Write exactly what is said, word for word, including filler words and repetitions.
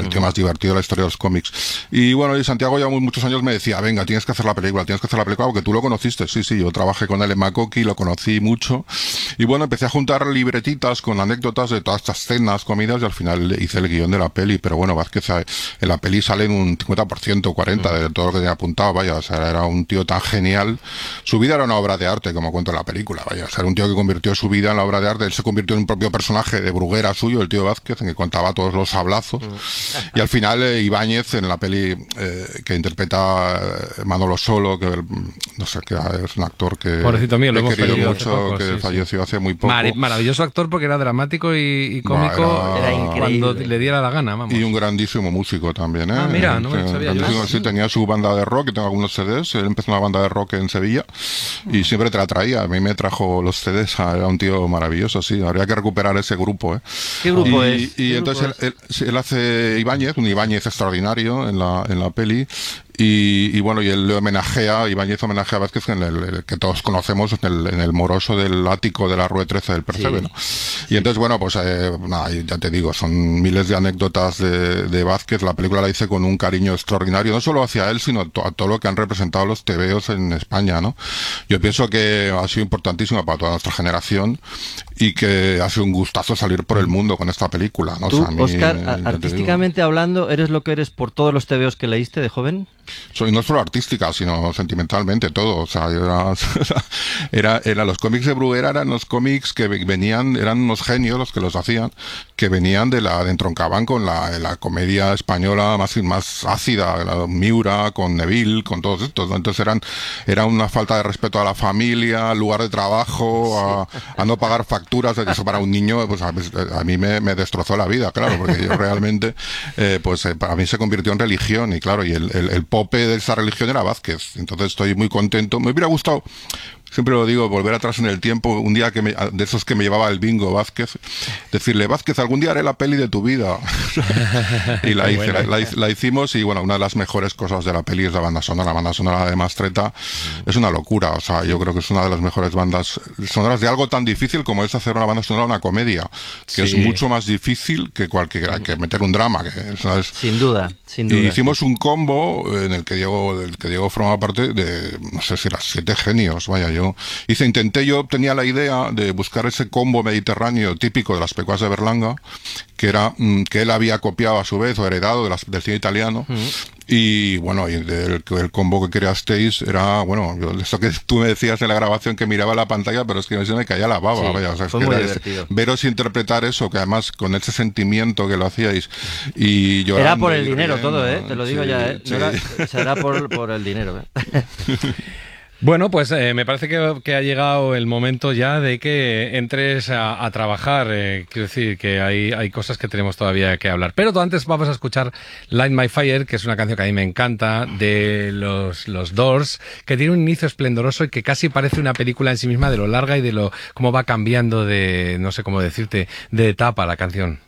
el tío más divertido de la historia de los cómics. Y bueno, y Santiago ya muy, muchos años me decía, venga, tienes que hacer la película, tienes que hacer la película, porque tú lo conociste. Sí, sí, yo trabajé con él en Makoki, lo conocí mucho. Y bueno, empecé a juntar libretitas con anécdotas de todas estas cenas, comidas, y al final hice el guión de la peli. Pero bueno, Vázquez en la peli sale en un cincuenta por ciento, cuarenta por ciento de todo lo que tenía apuntado, vaya, o sea, era un tío tan genial. Su vida era una obra de arte, como cuento en la película, vaya, o sea, era un tío que convirtió su vida en la obra de arte. Él se convirtió en un propio personaje de Bruguera suyo, el tío Vázquez, en que contaba todos los sablazos. Y al final eh, Ibáñez, en la peli eh, que interpreta eh, Manolo Solo, que no sé, que es un actor que Pobrecito mío, lo he hemos querido perdido mucho, hace poco, que sí, falleció sí. hace muy poco. Mar maravilloso actor, porque era dramático y, y cómico. Era, era cuando le diera la gana, vamos. Y un grandísimo músico también, ¿eh? Ah, mira, no me sabía yo. Sí, tenía su banda de rock, y tengo algunos C Ds. Él empezó una banda de rock en Sevilla y siempre te la traía. A mí me trajo los C Ds, era un tío maravilloso, sí. Habría que recuperar ese grupo, ¿eh? ¿Qué grupo y, es? Y ¿Qué entonces grupo él, él, él hace Ibáñez, un Ibáñez extraordinario en la, en la peli. Y, y bueno, y él le homenajea, Ibáñez homenajea a Vázquez en el, el que todos conocemos, en el, en el moroso del ático de la Rue trece del Percebe, sí. ¿no? Y entonces, bueno, pues eh, nada, ya te digo, son miles de anécdotas de, de Vázquez. La película la hice con un cariño extraordinario, no solo hacia él, sino a, to, a todo lo que han representado los tebeos en España, ¿no? Yo pienso que ha sido importantísimo para toda nuestra generación y que ha sido un gustazo salir por el mundo con esta película, ¿no? Tú, o sea, a mí, Óscar, artísticamente hablando, ¿eres lo que eres por todos los tebeos que leíste de joven? Soy no solo artística, sino sentimentalmente, todo. O sea, era, era, era los cómics de Bruguera eran los cómics que venían, eran unos genios los que los hacían, que venían de la, de entroncaban con la, la comedia española más, más ácida, la Miura, con Neville, con todos estos, ¿no? Entonces eran, era una falta de respeto a la familia, al lugar de trabajo, a, a no pagar facturas. Eso para un niño, pues a, a mí me, me destrozó la vida, claro, porque yo realmente, eh, pues eh, para mí se convirtió en religión, y claro, y el, el, el pope de esa religión era Vázquez. Entonces estoy muy contento. Me hubiera gustado, siempre lo digo, volver atrás en el tiempo, un día que me, de esos que me llevaba el bingo Vázquez, decirle, Vázquez, algún día haré la peli de tu vida. Y la, hice, la, la, la hicimos, y bueno, una de las mejores cosas de la peli es la banda sonora. La banda sonora de Mastretta mm. es una locura. O sea, yo creo que es una de las mejores bandas sonoras de algo tan difícil como es hacer una banda sonora, una comedia, que sí. es mucho más difícil que cualquier, que meter un drama. Que, ¿sabes? Sin duda, sin duda. Y hicimos un combo en el que Diego, del que Diego formaba parte de, no sé si las siete genios, vaya, yo hice, intenté, yo tenía la idea de buscar ese combo mediterráneo típico de las pecuas de Berlanga, que era, que él había copiado a su vez o heredado de las, del cine italiano. Uh-huh. Y bueno, y el, el combo que creasteis era, bueno, yo, eso que tú me decías en la grabación, que miraba la pantalla, pero es que se me caía la baba, sí, vaya, o sea, fue es muy que divertido. Es, veros interpretar eso, que además con ese sentimiento que lo hacíais, y llorando, era por el dinero riendo, todo, ¿eh? Te lo digo sí, ya, ¿eh? No sí. era, será por, por el dinero, ¿eh? Bueno, pues eh, me parece que, que ha llegado el momento ya de que entres a, a trabajar. Eh, quiero decir que hay, hay cosas que tenemos todavía que hablar. Pero antes vamos a escuchar Light My Fire, que es una canción que a mí me encanta, de los, los Doors, que tiene un inicio esplendoroso y que casi parece una película en sí misma, de lo larga y de lo cómo va cambiando de, no sé cómo decirte, de etapa la canción.